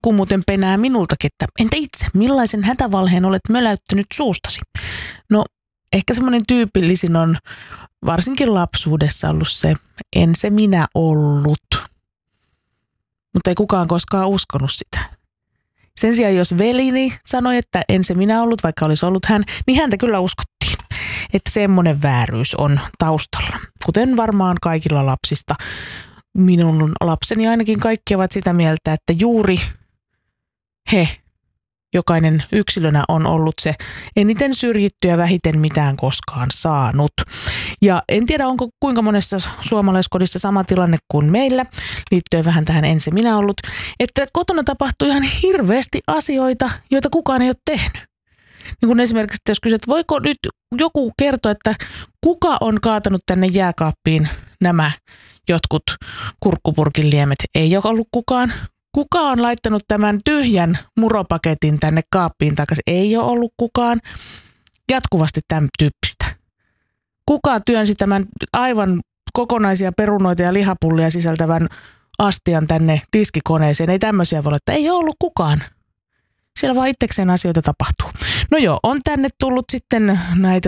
joku muuten penää minultakin, että entä itse, millaisen hätävalheen olet möläyttänyt suustasi? No ehkä semmoinen tyypillisin on varsinkin lapsuudessa ollut se, en se minä ollut. Mutta ei kukaan koskaan uskonut sitä. Sen sijaan jos velini sanoi, että en se minä ollut, vaikka olisi ollut hän, niin häntä kyllä uskottiin, että semmoinen vääryys on taustalla. Kuten varmaan kaikilla lapsista. Minun lapseni ainakin kaikki ovat sitä mieltä, että juuri he, jokainen yksilönä on ollut se eniten syrjitty ja vähiten mitään koskaan saanut. Ja en tiedä, onko kuinka monessa suomalaiskodissa sama tilanne kuin meillä, liittyen vähän tähän en se minä ollut, että kotona tapahtuu ihan hirveästi asioita, joita kukaan ei ole tehnyt. Niin kuin esimerkiksi, että jos kysyt, voiko nyt joku kertoa, että kuka on kaatanut tänne jääkaappiin nämä jotkut kurkkupurkin liemet? Ei ole ollut kukaan. Kuka on laittanut tämän tyhjän muropaketin tänne kaappiin takaisin? Ei ole ollut kukaan. Jatkuvasti tämän tyyppistä. Kuka työnsi tämän aivan kokonaisia perunoita ja lihapullia sisältävän astian tänne tiskikoneeseen? Ei tämmöisiä voi olla, että ei ole ollut kukaan. Siellä vaan itsekseen asioita tapahtuu. No joo, on tänne tullut sitten näitä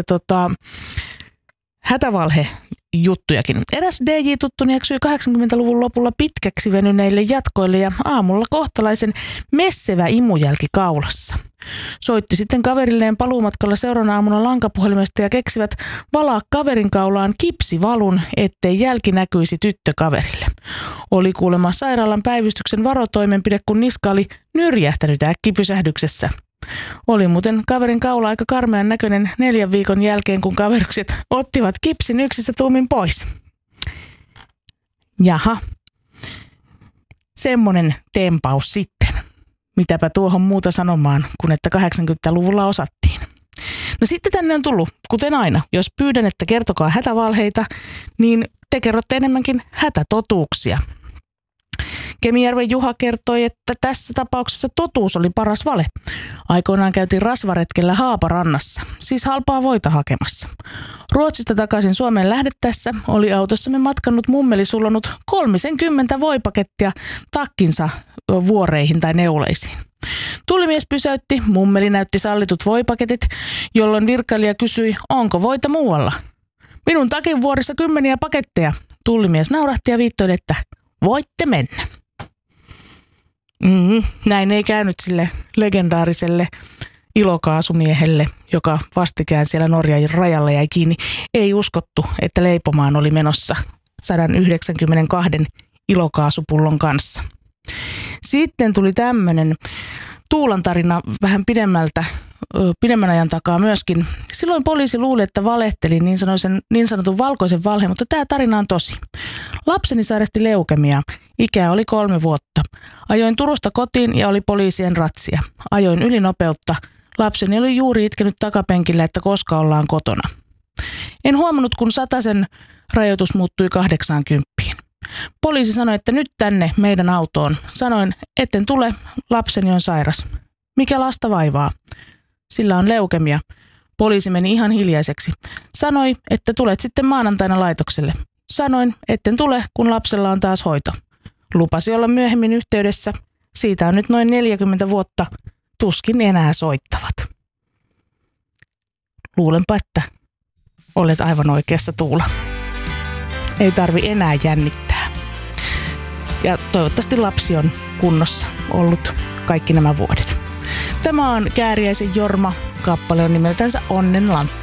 hätävalhejuttujakin. Eräs DJ-tuttuni eksyi 80-luvun lopulla pitkäksi venyneille jatkoille ja aamulla kohtalaisen messevä imujälki kaulassa. Soitti sitten kaverilleen paluumatkalla seuraavana aamuna lankapuhelimesta ja keksivät valaa kaverin kaulaan kipsivalun, ettei jälki näkyisi tyttökaverille. Oli kuulemma sairaalan päivystyksen varotoimenpide, kun niska oli nyrjähtänyt äkkipysähdyksessä. Oli muuten kaverin kaula aika karmean näköinen 4 viikon jälkeen, kun kaverukset ottivat kipsin yksissä tuumin pois. Jaha, semmonen tempaus sitten. Mitäpä tuohon muuta sanomaan, kun että 80-luvulla osattiin. No sitten tänne on tullut, kuten aina, jos pyydän, että kertokaa hätävalheita, niin te kerrotte enemmänkin hätätotuuksia. Kemijärven Juha kertoi, että tässä tapauksessa totuus oli paras vale. Aikoinaan käytiin rasvaretkellä Haaparannassa, siis halpaa voita hakemassa. Ruotsista takaisin Suomeen lähdettäessä oli autossamme matkannut mummeli sullonut 30 voipakettia takkinsa vuoreihin tai neuleisiin. Tullimies pysäytti, mummeli näytti sallitut voipaketit, jolloin virkailija kysyi, onko voita muualla. Minun takin vuorissa 10 paketteja. Tullimies naurahti ja viittoili, että voitte mennä. Näin ei käynyt sille legendaariselle ilokaasumiehelle, joka vastikään siellä Norjan rajalla jäi kiinni. Ei uskottu, että leipomaan oli menossa 192 ilokaasupullon kanssa. Sitten tuli tämmöinen Tuulan tarina vähän pidemmän ajan takaa myöskin. Silloin poliisi luuli, että valehteli niin sanotun valkoisen valheen, mutta tämä tarina on tosi. Lapseni sairasti leukemiaa. Ikä oli 3 vuotta. Ajoin Turusta kotiin ja oli poliisien ratsia. Ajoin ylinopeutta. Lapseni oli juuri itkenyt takapenkillä, että koska ollaan kotona. En huomannut, kun 100 rajoitus muuttui 80. Poliisi sanoi, että nyt tänne meidän autoon. Sanoin, etten tule, lapseni on sairas. Mikä lasta vaivaa? Sillä on leukemia. Poliisi meni ihan hiljaiseksi. Sanoi, että tulet sitten maanantaina laitokselle. Sanoin, etten tule, kun lapsella on taas hoito. Lupasi olla myöhemmin yhteydessä. Siitä on nyt noin 40 vuotta. Tuskin enää soittavat. Luulenpa, että olet aivan oikeassa, Tuula. Ei tarvi enää jännittää. Ja toivottavasti lapsi on kunnossa ollut kaikki nämä vuodet. Tämä on Kääriäisen Jorma. Kappale on nimeltänsä Onnenlantti.